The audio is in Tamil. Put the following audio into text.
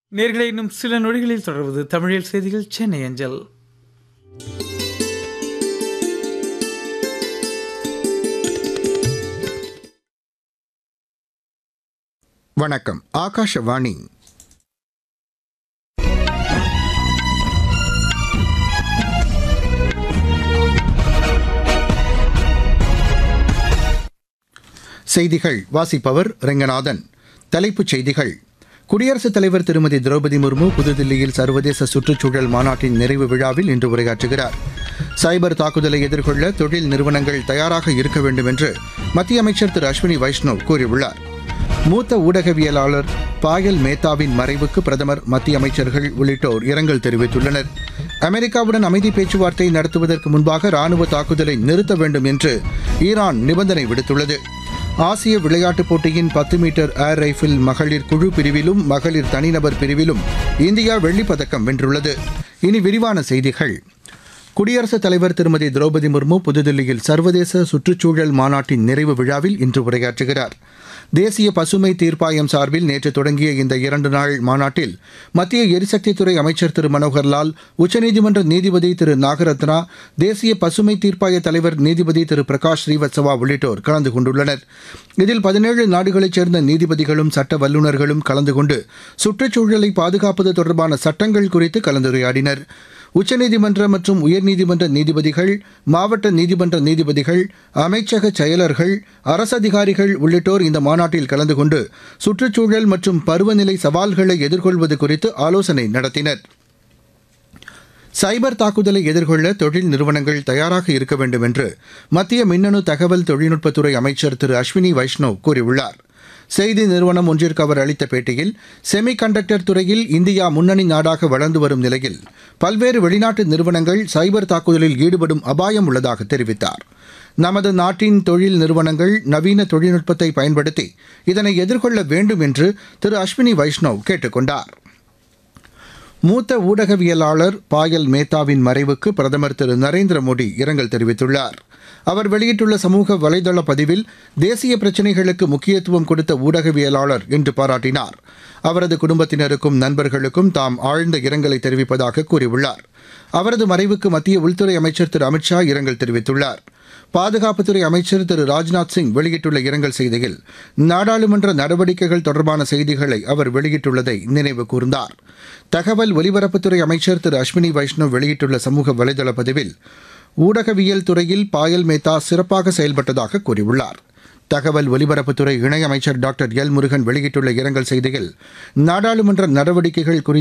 நேர்களை இன்னும் சில நொடிகளில் தொடர்வது தமிழில் செய்திகள் சென்னை அஞ்சல். வணக்கம். ஆகாஷவாணி. செய்திகள் வாசிப்பவர் ரெங்கநாதன். தலைப்புச் செய்திகள். குடியரசுத் தலைவர் திருமதி திரௌபதி முர்மு புதுதில்லியில் சர்வதேச சுற்றுச்சூழல் மாநாட்டின் நிறைவு விழாவில் இன்று உரையாற்றுகிறார். சைபர் தாக்குதலை எதிர்கொள்ள தொழில் நிறுவனங்கள் தயாராக இருக்க வேண்டும் என்று மத்திய அமைச்சர் திரு அஸ்வினி வைஷ்ணவ் கூறியுள்ளார். மூத்த ஊடகவியலாளர் பாயல் மேத்தாவின் மறைவுக்கு பிரதமர், மத்திய அமைச்சர்கள் உள்ளிட்டோர் இரங்கல் தெரிவித்துள்ளனர். அமெரிக்காவுடன் அமைதி பேச்சுவார்த்தை நடத்துவதற்கு முன்பாக ராணுவ தாக்குதலை நிறுத்த வேண்டும் என்று ஈரான் நிபந்தனை விடுத்துள்ளது. ஆசிய விளையாட்டுப் போட்டியின் 10 மீட்டர் ஏர் ரைஃபிள் மகளிர் குழு பிரிவிலும் மகளிர் தனிநபர் பிரிவிலும் இந்தியா வெள்ளிப்பதக்கம் வென்றுள்ளது. இனி விரிவான செய்திகள். குடியரசுத் தலைவர் திருமதி திரௌபதி முர்மு புதுதில்லியில் சர்வதேச சுற்றுச்சூழல் மாநாட்டின் நிறைவு விழாவில் இன்று உரையாற்றுகிறார். தேசிய பசுமை தீர்ப்பாயம் சார்பில் நேற்று தொடங்கிய இந்த 2 நாள் மாநாட்டில் மத்திய எரிசக்தித்துறை அமைச்சர் திரு மனோகர்லால், உச்சநீதிமன்ற நீதிபதி திரு நாகரத்னா, தேசிய பசுமை தீர்ப்பாய தலைவர் நீதிபதி திரு பிரகாஷ் ஸ்ரீவத்சவா உள்ளிட்டோர் கலந்து கொண்டுள்ளனர். இதில் 17 நாடுகளைச் சேர்ந்த நீதிபதிகளும் சட்ட வல்லுநர்களும் கலந்து கொண்டு சுற்றுச்சூழலை பாதுகாப்பது தொடர்பான சட்டங்கள் குறித்து கலந்துரையாடினர். உச்சநீதிமன்ற மற்றும் உயர்நீதிமன்ற நீதிபதிகள், மாவட்ட நீதிமன்ற நீதிபதிகள், அமைச்சக செயலர்கள், அரசு அதிகாரிகள் உள்ளிட்டோர் இந்த மாநாட்டில் கலந்து கொண்டு சுற்றுச்சூழல் மற்றும் பருவநிலை சவால்களை எதிர்கொள்வது குறித்து ஆலோசனை நடத்தினர். சைபர் தாக்குதலை எதிர்கொள்ள தொழில் நிறுவனங்கள் தயாராக இருக்க வேண்டும் என்று மத்திய மின்னணு தகவல் தொழில்நுட்பத்துறை அமைச்சர் திரு அஸ்வினி வைஷ்ணவ் கூறியுள்ளார். செய்தி நிறுவனம் ஒன்றிற்கு அவர் அளித்த பேட்டியில், செமி கண்டக்டர் துறையில் இந்தியா முன்னணி நாடாக வளர்ந்து வரும் நிலையில் பல்வேறு வெளிநாட்டு நிறுவனங்கள் சைபர் தாக்குதலில் ஈடுபடும் அபாயம் உள்ளதாக தெரிவித்தார். நமது நாட்டின் தொழில் நிறுவனங்கள் நவீன தொழில்நுட்பத்தை பயன்படுத்தி இதனை எதிர்கொள்ள வேண்டும் என்று திரு அஸ்வினி வைஷ்ணவ் கேட்டுக் கொண்டார். மூத்த ஊடகவியலாளர் பாயல் மேத்தாவின் மறைவுக்கு பிரதமர் திரு நரேந்திர மோடி இரங்கல் தெரிவித்துள்ளார். அவர் வெளியிட்டுள்ள சமூக வலைதள பதிவில், தேசிய பிரச்சினைகளுக்கு முக்கியத்துவம் கொடுத்த ஊடகவியலாளர் என்று பாராட்டினார். அவரது குடும்பத்தினருக்கும் நண்பர்களுக்கும் தாம் ஆழ்ந்த இரங்கலை தெரிவிப்பதாக கூறியுள்ளார். அவரது மறைவுக்கு மத்திய உள்துறை அமைச்சர் திரு அமித்ஷா இரங்கல் தெரிவித்துள்ளார். பாதுகாப்புத்துறை அமைச்சர் திரு ராஜ்நாத் சிங் வெளியிட்டுள்ள இரங்கல் செய்தியில், நாடாளுமன்ற நடவடிக்கைகள் தொடர்பான செய்திகளை அவர் வெளியிட்டுள்ளதை நினைவு கூர்ந்தார். தகவல் ஒலிபரப்புத்துறை அமைச்சர் திரு அஸ்வினி வைஷ்ணவ் வெளியிட்டுள்ள சமூக வலைதள பதிவில், ஊடகவியல் துறையில் பாயல் மேத்தா சிறப்பாக செயல்பட்டதாக கூறியுள்ளார். தகவல் ஒலிபரப்புத்துறை இணையமைச்சர் டாக்டர் எல் முருகன் வெளியிட்டுள்ள இரங்கல் செய்தியில், நாடாளுமன்ற நடவடிக்கைகள் குறித்து